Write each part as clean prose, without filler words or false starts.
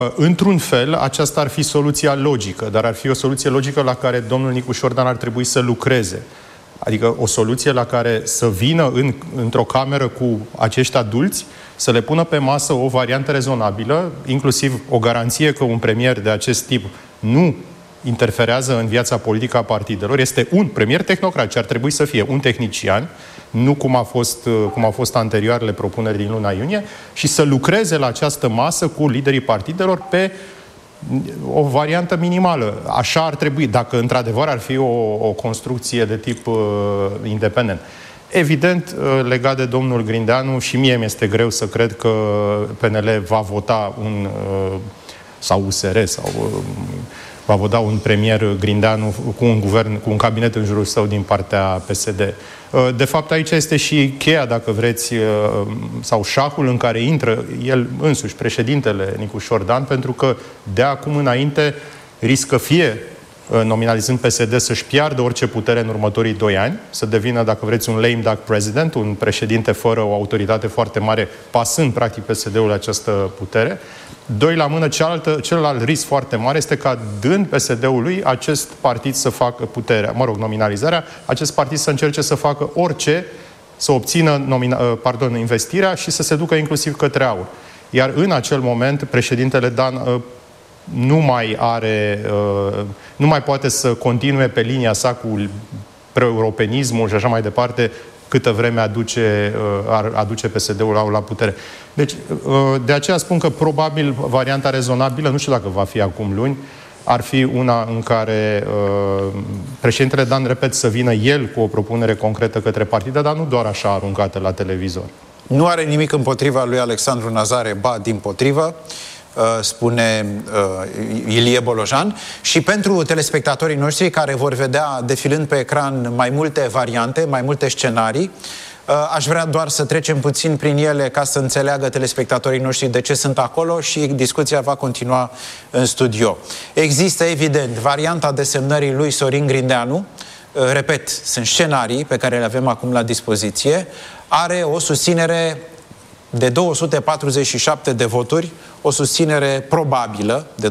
Într-un fel, aceasta ar fi soluția logică, dar ar fi o soluție logică la care domnul Nicu Șordan ar trebui să lucreze. Adică o soluție la care să vină într-o cameră cu acești adulți, să le pună pe masă o variantă rezonabilă, inclusiv o garanție că un premier de acest tip nu interferează în viața politică a partidelor. Este un premier tehnocrat, ce ar trebui să fie un tehnician, nu cum au fost anterioarele propuneri din luna iunie, și să lucreze la această masă cu liderii partidelor pe o variantă minimală. Așa ar trebui, dacă într-adevăr ar fi o construcție de tip independent. Evident, legat de domnul Grindeanu, și mie mi-este greu să cred că PNL va vota sau USR, va vota un premier Grindeanu cu un guvern, cu un cabinet în jurul său din partea PSD. De fapt, aici este și cheia, dacă vreți, sau șahul în care intră el însuși, președintele Nicu Șordan, pentru că de acum înainte riscă fie nominalizând PSD să-și piardă orice putere în următorii 2 ani, să devină, dacă vreți, un lame duck president, un președinte fără o autoritate foarte mare, pasând, practic, PSD-ul această putere. 2 la mână, celălalt risc foarte mare este ca, dând PSD-ului, acest partid să facă puterea, nominalizarea, acest partid să încerce să facă orice, să obțină investirea și să se ducă inclusiv către aur. Iar în acel moment, președintele Dan nu mai poate să continue pe linia sa cu pro-europenismul și așa mai departe, câtă vreme aduce PSD-ul la putere. Deci, de aceea spun că probabil varianta rezonabilă, nu știu dacă va fi acum luni, ar fi una în care președintele Dan, repet, să vină el cu o propunere concretă către partide, dar nu doar așa aruncată la televizor. Nu are nimic împotriva lui Alexandru Nazare, ba dimpotrivă, spune Ilie Bolojan. Și pentru telespectatorii noștri care vor vedea defilând pe ecran mai multe variante, mai multe scenarii, aș vrea doar să trecem puțin prin ele ca să înțeleagă telespectatorii noștri de ce sunt acolo și discuția va continua în studio. Există, evident, varianta desemnării lui Sorin Grindeanu. Repet, sunt scenarii pe care le avem acum la dispoziție. Are o susținere de 247 de voturi, o susținere probabilă de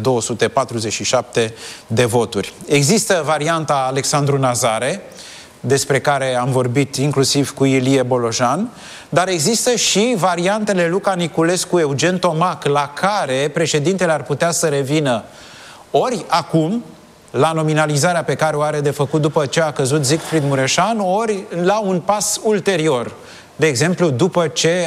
247 de voturi. Există varianta Alexandru Nazare, despre care am vorbit inclusiv cu Ilie Bolojan, dar există și variantele Luca Niculescu, Eugen Tomac, la care președintele ar putea să revină ori acum, la nominalizarea pe care o are de făcut după ce a căzut Siegfried Mureșan, ori la un pas ulterior. De exemplu, după ce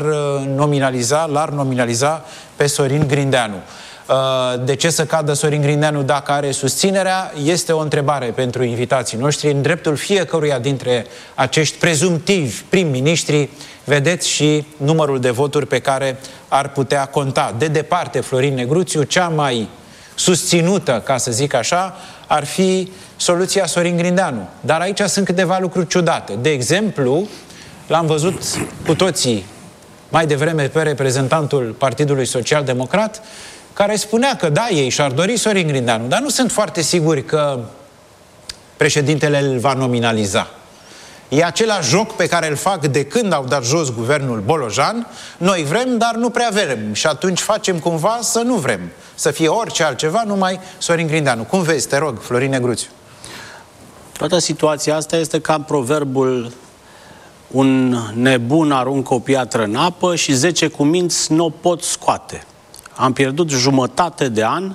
l-ar nominaliza pe Sorin Grindeanu. De ce să cadă Sorin Grindeanu dacă are susținerea? Este o întrebare pentru invitații noștri. În dreptul fiecăruia dintre acești prezumtivi prim-ministri vedeți și numărul de voturi pe care ar putea conta. De departe, Florin Negruțiu, cea mai susținută, ca să zic așa, ar fi soluția Sorin Grindeanu. Dar aici sunt câteva lucruri ciudate. De exemplu, l-am văzut cu toții mai devreme pe reprezentantul Partidului Social Democrat, care spunea că da, ei și-ar dori Sorin Grindeanu, dar nu sunt foarte siguri că președintele îl va nominaliza. E același joc pe care îl fac de când au dat jos guvernul Bolojan. Noi vrem, dar nu prea vrem. Și atunci facem cumva să nu vrem. Să fie orice altceva, numai Sorin Grindeanu. Cum vezi, te rog, Florin Negruțiu? Toată situația asta este ca proverbul: un nebun aruncă o piatră în apă și 10 cuminți nu o pot scoate. Am pierdut jumătate de an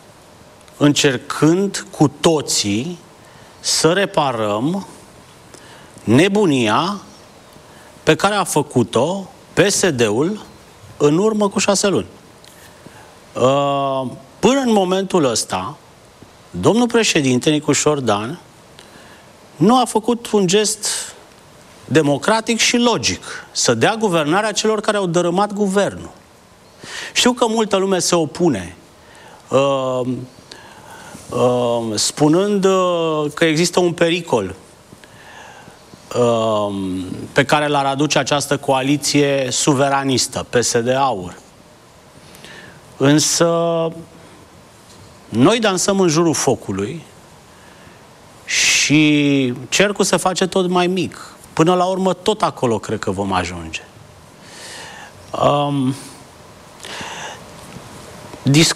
încercând cu toții să reparăm nebunia pe care a făcut-o PSD-ul în urmă cu 6 luni. Până în momentul ăsta, domnul președinte Nicu Șordan nu a făcut un gest democratic și logic, să dea guvernarea celor care au dărâmat guvernul. Știu că multă lume se opune, spunând că există un pericol pe care l-ar aduce această coaliție suveranistă, PSD-AUR. Însă noi dansăm în jurul focului și cercul se face tot mai mic. Până la urmă, tot acolo cred că vom ajunge.